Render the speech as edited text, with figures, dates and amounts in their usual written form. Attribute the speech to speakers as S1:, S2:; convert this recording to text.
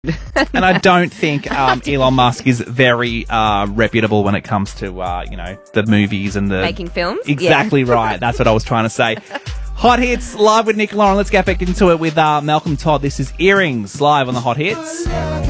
S1: And I don't think Elon Musk is very reputable when it comes to, the movies and the...
S2: Making films?
S1: Exactly right. That's what I was trying to say. Hot Hits, live with Nick Lauren. Let's get back into it with Malcolm Todd. This is Earrings, live on the Hot Hits.